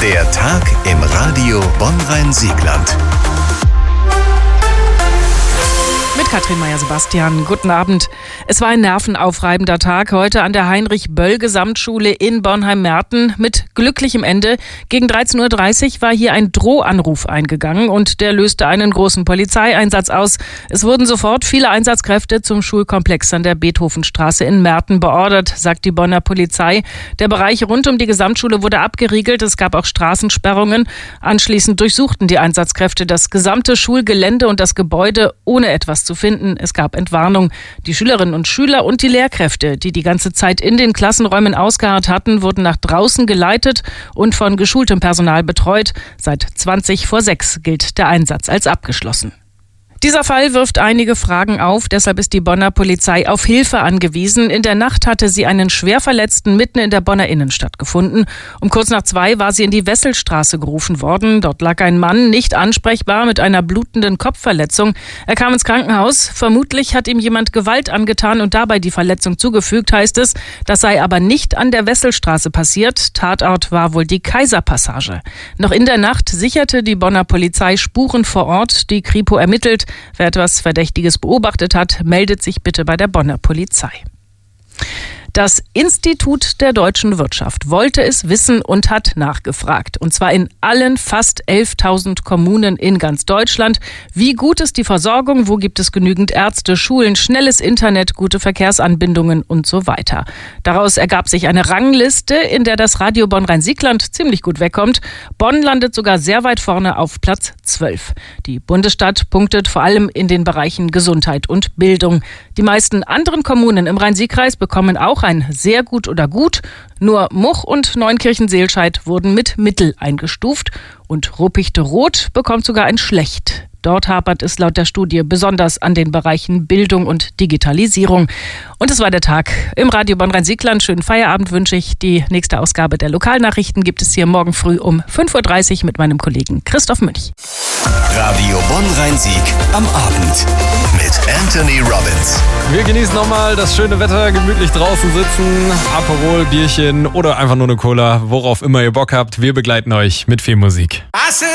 Der Tag im Radio Bonn-Rhein-Siegland. Mit Katrin Meyer-Sebastian. Guten Abend. Es war ein nervenaufreibender Tag heute an der Heinrich-Böll-Gesamtschule in Bornheim-Merten mit glücklichem Ende. Gegen 13:30 Uhr war hier ein Drohanruf eingegangen und der löste einen großen Polizeieinsatz aus. Es wurden sofort viele Einsatzkräfte zum Schulkomplex an der Beethovenstraße in Merten beordert, sagt die Bonner Polizei. Der Bereich rund um die Gesamtschule wurde abgeriegelt. Es gab auch Straßensperrungen. Anschließend durchsuchten die Einsatzkräfte das gesamte Schulgelände und das Gebäude ohne etwas zu finden. Es gab Entwarnung. Die Schülerinnen und Schüler und die Lehrkräfte, die die ganze Zeit in den Klassenräumen ausgeharrt hatten, wurden nach draußen geleitet und von geschultem Personal betreut. Seit 5:20 gilt der Einsatz als abgeschlossen. Dieser Fall wirft einige Fragen auf, deshalb ist die Bonner Polizei auf Hilfe angewiesen. In der Nacht hatte sie einen Schwerverletzten mitten in der Bonner Innenstadt gefunden. Um kurz nach 2 war sie in die Wesselstraße gerufen worden. Dort lag ein Mann, nicht ansprechbar, mit einer blutenden Kopfverletzung. Er kam ins Krankenhaus. Vermutlich hat ihm jemand Gewalt angetan und dabei die Verletzung zugefügt, heißt es. Das sei aber nicht an der Wesselstraße passiert. Tatort war wohl die Kaiserpassage. Noch in der Nacht sicherte die Bonner Polizei Spuren vor Ort. Die Kripo ermittelt. Wer etwas Verdächtiges beobachtet hat, meldet sich bitte bei der Bonner Polizei. Das Institut der deutschen Wirtschaft wollte es wissen und hat nachgefragt. Und zwar in allen fast 11.000 Kommunen in ganz Deutschland. Wie gut ist die Versorgung? Wo gibt es genügend Ärzte, Schulen, schnelles Internet, gute Verkehrsanbindungen und so weiter? Daraus ergab sich eine Rangliste, in der das Radio Bonn-Rhein-Siegland ziemlich gut wegkommt. Bonn landet sogar sehr weit vorne auf Platz 12. Die Bundesstadt punktet vor allem in den Bereichen Gesundheit und Bildung. Die meisten anderen Kommunen im Rhein-Sieg-Kreis bekommen auch ein sehr gut oder gut. Nur Much und Neunkirchen-Seelscheid wurden mit Mittel eingestuft. Und Ruppichte-Roth bekommt sogar ein schlecht. Dort hapert es laut der Studie besonders an den Bereichen Bildung und Digitalisierung. Und es war der Tag im Radio Bonn-Rhein-Siegland. Schönen Feierabend wünsche ich. Die nächste Ausgabe der Lokalnachrichten gibt es hier morgen früh um 5:30 Uhr mit meinem Kollegen Christoph Münch. Radio Bonn-Rhein-Sieg am Abend mit Anthony Robbins. Wir genießen nochmal das schöne Wetter, gemütlich draußen sitzen, Aperol, Bierchen oder einfach nur eine Cola, worauf immer ihr Bock habt. Wir begleiten euch mit viel Musik.